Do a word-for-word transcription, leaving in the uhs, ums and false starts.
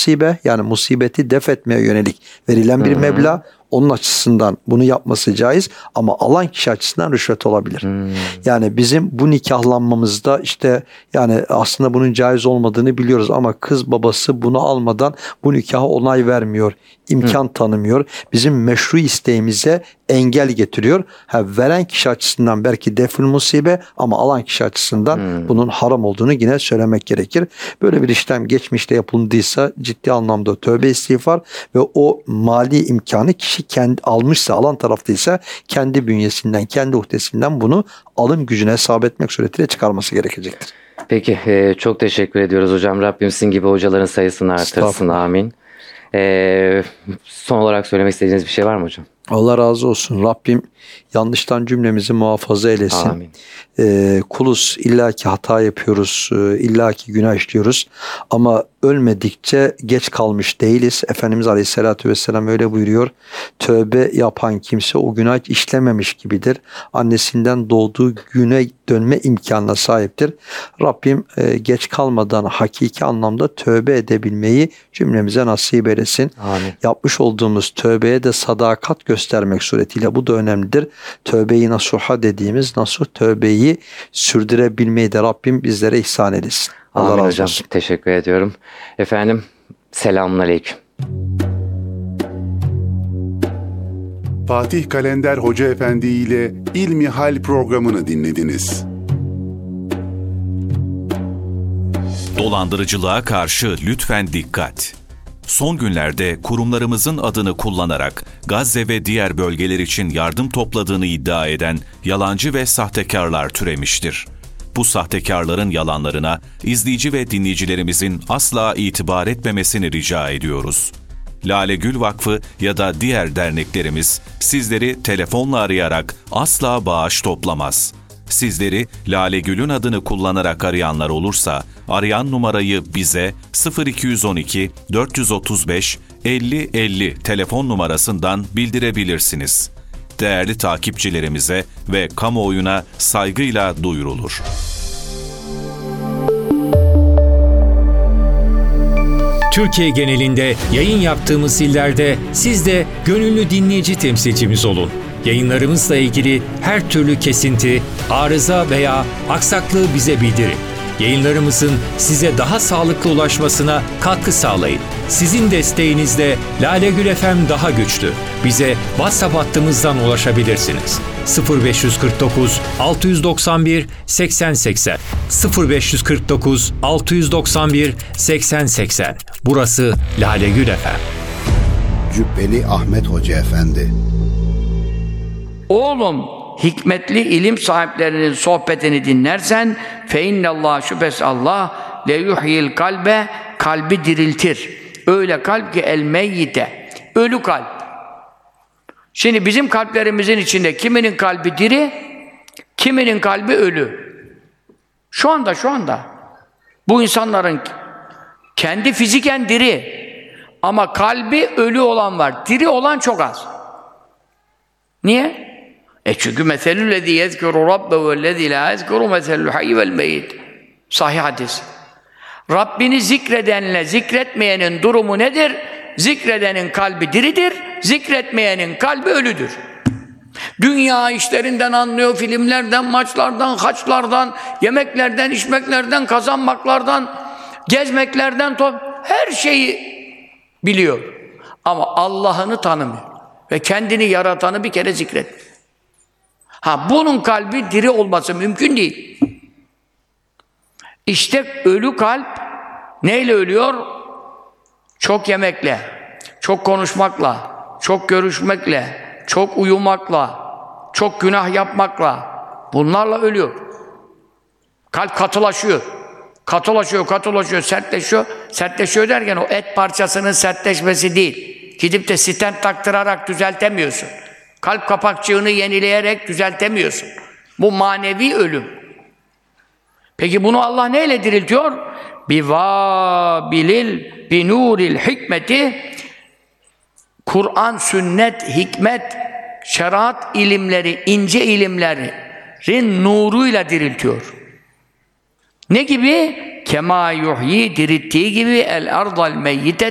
musibe, yani musibeti def etmeye yönelik verilen bir hmm. meblağ. Onun açısından bunu yapması caiz ama alan kişi açısından rüşvet olabilir. Hmm. Yani bizim bu nikahlanmamızda işte yani aslında bunun caiz olmadığını biliyoruz ama kız babası bunu almadan bu nikaha onay vermiyor, imkan hmm. tanımıyor. Bizim meşru isteğimize engel getiriyor. Ha, veren kişi açısından belki defül musibe ama alan kişi açısından hmm. bunun haram olduğunu yine söylemek gerekir. Böyle bir işlem geçmişte yapıldıysa ciddi anlamda tövbe istiğfar ve o mali imkanı kişi kendi almışsa, alan taraftaysa kendi bünyesinden, kendi uhdesinden bunu alım gücüne hesap etmek suretiyle çıkarması gerekecektir. Peki, e, çok teşekkür ediyoruz hocam. Rabbim sizin gibi hocaların sayısını artırsın. Amin. E, son olarak söylemek istediğiniz bir şey var mı hocam? Allah razı olsun. Rabbim yanlıştan cümlemizi muhafaza eylesin. Amin. Ee, kuluz, illaki hata yapıyoruz, illaki günah işliyoruz ama ölmedikçe geç kalmış değiliz. Efendimiz Aleyhisselatü Vesselam öyle buyuruyor. Tövbe yapan kimse o günah işlememiş gibidir. Annesinden doğduğu güne dönme imkanına sahiptir. Rabbim e, geç kalmadan hakiki anlamda tövbe edebilmeyi cümlemize nasip eylesin. Amin. Yapmış olduğumuz tövbeye de sadakat göstermek suretiyle bu da önemlidir. Tövbe-i nasuha dediğimiz nasuh tövbeyi sürdürebilmeyi de Rabbim bizlere ihsan etsin. Allah Amin razı hocam. olsun. Teşekkür ediyorum. Efendim, selamünaleyküm. Fatih Kalender Hoca Efendi ile İlmihal programını dinlediniz. Dolandırıcılığa karşı lütfen dikkat. Son günlerde kurumlarımızın adını kullanarak Gazze ve diğer bölgeler için yardım topladığını iddia eden yalancı ve sahtekarlar türemiştir. Bu sahtekarların yalanlarına izleyici ve dinleyicilerimizin asla itibar etmemesini rica ediyoruz. Lale Gül Vakfı ya da diğer derneklerimiz sizleri telefonla arayarak asla bağış toplamaz. Sizleri Lale Gül'ün adını kullanarak arayanlar olursa, arayan numarayı bize sıfır iki yüz on iki dört yüz otuz beş elli elli telefon numarasından bildirebilirsiniz. Değerli takipçilerimize ve kamuoyuna saygıyla duyurulur. Türkiye genelinde yayın yaptığımız illerde siz de gönüllü dinleyici temsilcimiz olun. Yayınlarımızla ilgili her türlü kesinti, arıza veya aksaklığı bize bildirin. Yayınlarımızın size daha sağlıklı ulaşmasına katkı sağlayın. Sizin desteğinizle Lale Gül F M daha güçlü. Bize WhatsApp hattımızdan ulaşabilirsiniz. sıfır beş kırk dokuz altı doksan bir seksen seksen sıfır beş kırk dokuz altı doksan bir seksen seksen. Burası Lale Gül F M. Cübbeli Ahmet Hoca Efendi. Oğlum, hikmetli ilim sahiplerinin sohbetini dinlersen fe innallah, şüphesiz Allah le yuhyil kalbe, kalbi diriltir. Öyle kalp ki el meyyite, ölü kalp. Şimdi bizim kalplerimizin içinde kiminin kalbi diri, kiminin kalbi ölü. Şu anda şu anda bu insanların kendi fiziken diri ama kalbi ölü olan var. Diri olan çok az. Niye? E çünkü meselüllezî yezkuru rabbehu vellezî lâ yezkuru meselül hayy vel meyyit. Sahih hadis. Rabbini zikredenle zikretmeyenin durumu nedir? Zikredenin kalbi diridir, zikretmeyenin kalbi ölüdür. Dünya işlerinden anlıyor, filmlerden, maçlardan, haçlardan, yemeklerden, içmeklerden, kazanmaklardan, gezmeklerden, her şeyi biliyor. Ama Allah'ını tanımıyor. Ve kendini yaratanı bir kere zikret. Ha, bunun kalbi diri olması mümkün değil. İşte ölü kalp neyle ölüyor? Çok yemekle, çok konuşmakla, çok görüşmekle, çok uyumakla, çok günah yapmakla, bunlarla ölüyor. Kalp katılaşıyor. Katılaşıyor, katılaşıyor, sertleşiyor. Sertleşiyor derken o et parçasının sertleşmesi değil. Gidip de stent taktırarak düzeltemiyorsun. Kalp kapakçığını yenileyerek düzeltemiyorsun. Bu manevi ölüm. Peki bunu Allah neyle diriltiyor? Bivâbilil binûril hikmeti, Kur'an, sünnet, hikmet, şeriat ilimleri, ince ilimlerin nuruyla diriltiyor. Ne gibi? Kemâ yuhyi, dirilttiği gibi el ardal meyyite,